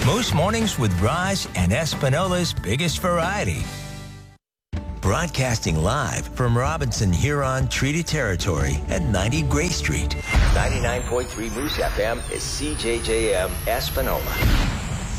Most mornings with Raj and Espinola's biggest variety. Broadcasting live from Robinson Huron Treaty Territory at 90 Gray Street. 99.3 Moose FM is CJJM Espinola.